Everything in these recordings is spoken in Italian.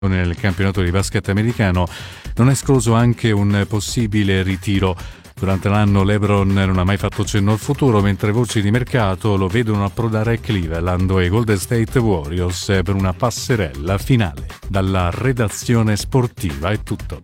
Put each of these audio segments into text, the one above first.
nel campionato di basket americano, non è escluso anche un possibile ritiro. Durante l'anno LeBron non ha mai fatto cenno al futuro, mentre voci di mercato lo vedono approdare a Cleveland e Golden State Warriors per una passerella finale. Dalla redazione sportiva è tutto.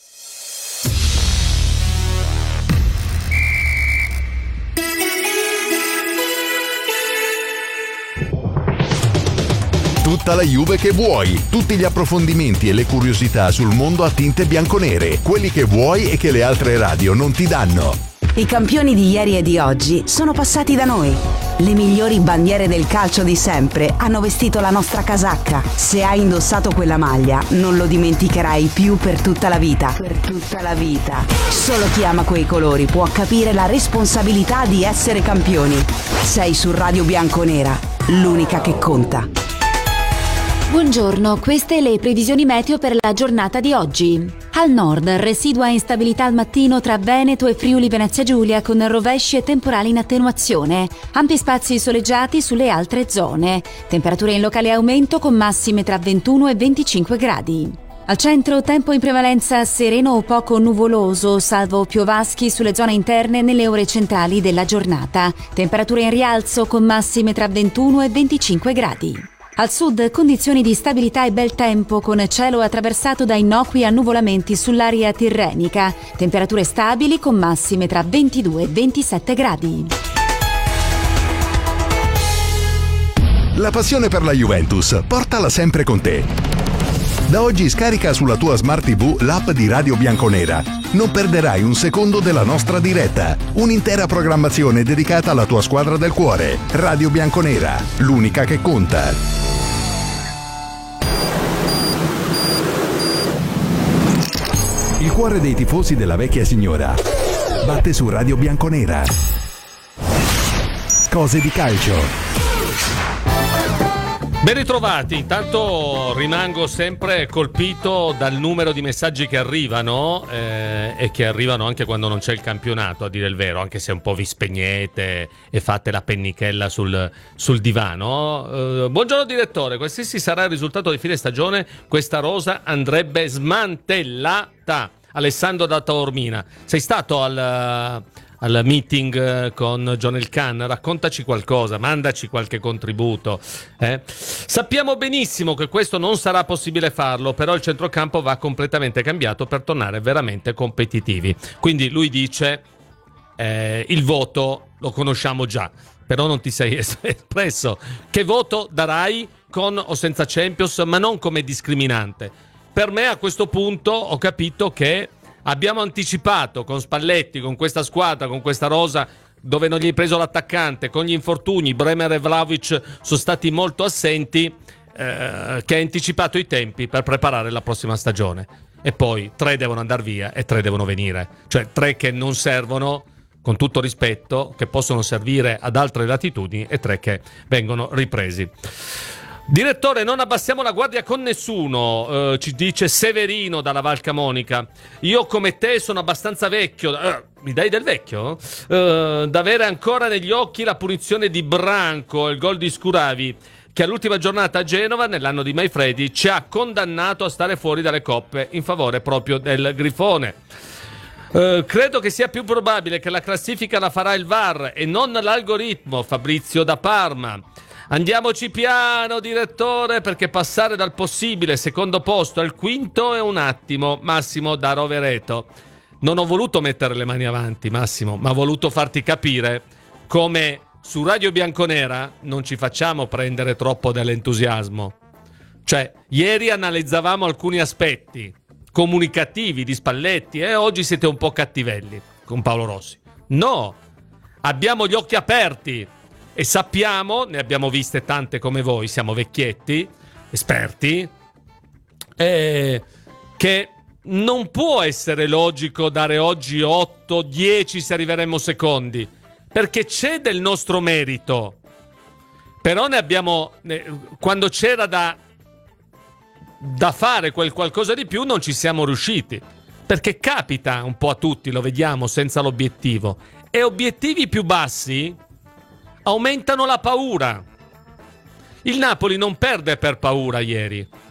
Tutta la Juve che vuoi, tutti gli approfondimenti e le curiosità sul mondo a tinte bianconere, quelli che vuoi e che le altre radio non ti danno. I campioni di ieri e di oggi sono passati da noi. Le migliori bandiere del calcio di sempre hanno vestito la nostra casacca. Se hai indossato quella maglia, non lo dimenticherai più per tutta la vita. Per tutta la vita. Solo chi ama quei colori può capire la responsabilità di essere campioni. Sei su Radio Bianconera, l'unica che conta. Buongiorno, queste le previsioni meteo per la giornata di oggi. Al nord, residua instabilità al mattino tra Veneto e Friuli Venezia Giulia con rovesci e temporali in attenuazione. Ampi spazi soleggiati sulle altre zone. Temperature in locale aumento con massime tra 21 e 25 gradi. Al centro, tempo in prevalenza sereno o poco nuvoloso, salvo piovaschi sulle zone interne nelle ore centrali della giornata. Temperature in rialzo con massime tra 21 e 25 gradi. Al sud, condizioni di stabilità e bel tempo con cielo attraversato da innocui annuvolamenti sull'area tirrenica. Temperature stabili con massime tra 22 e 27 gradi. La passione per la Juventus, portala sempre con te. Da oggi scarica sulla tua Smart TV l'app di Radio Bianconera. Non perderai un secondo della nostra diretta. Un'intera programmazione dedicata alla tua squadra del cuore. Radio Bianconera, l'unica che conta. Il cuore dei tifosi della vecchia signora batte su Radio Bianconera. Cose di calcio. Ben ritrovati, intanto rimango sempre colpito dal numero di messaggi che arrivano e che arrivano anche quando non c'è il campionato, a dire il vero, anche se un po' vi spegnete e fate la pennichella sul divano. Buongiorno direttore, qualsiasi sarà il risultato di fine stagione, questa rosa andrebbe smantellata. Alessandro da Taormina, sei stato al meeting con John Elkann? Raccontaci qualcosa, mandaci qualche contributo. Sappiamo benissimo che questo non sarà possibile farlo, però il centrocampo va completamente cambiato per tornare veramente competitivi. Quindi lui dice il voto lo conosciamo già, però non ti sei espresso. Che voto darai, con o senza Champions, ma non come discriminante? Per me a questo punto ho capito che abbiamo anticipato con Spalletti, con questa squadra, con questa rosa dove non gli hai preso l'attaccante, con gli infortuni, Bremer e Vlahovic sono stati molto assenti, che hai anticipato i tempi per preparare la prossima stagione. E poi 3 devono andare via e 3 devono venire, cioè 3 che non servono, con tutto rispetto, che possono servire ad altre latitudini, e 3 che vengono ripresi. Direttore, non abbassiamo la guardia con nessuno, ci dice Severino dalla Val Camonica. Io come te sono abbastanza vecchio, mi dai del vecchio? Da avere ancora negli occhi la punizione di Branco, il gol di Scuravi, che all'ultima giornata a Genova, nell'anno di Maifredi, ci ha condannato a stare fuori dalle coppe in favore proprio del Grifone. Credo che sia più probabile che la classifica la farà il VAR e non l'algoritmo, Fabrizio da Parma. Andiamoci piano, direttore, perché passare dal possibile secondo posto al quinto è un attimo. Massimo da Rovereto. Non ho voluto mettere le mani avanti, Massimo, ma ho voluto farti capire come su Radio Bianconera non ci facciamo prendere troppo dall'entusiasmo. Cioè, ieri analizzavamo alcuni aspetti comunicativi di Spalletti e oggi siete un po' cattivelli con Paolo Rossi. No, abbiamo gli occhi aperti. E sappiamo, ne abbiamo viste tante come voi, siamo vecchietti, esperti, che non può essere logico dare oggi 8, 10 se arriveremo secondi, perché c'è del nostro merito. Però ne abbiamo, quando c'era da fare quel qualcosa di più non ci siamo riusciti, perché capita un po' a tutti, lo vediamo, senza l'obiettivo. E obiettivi più bassi aumentano la paura. Il Napoli non perde per paura ieri,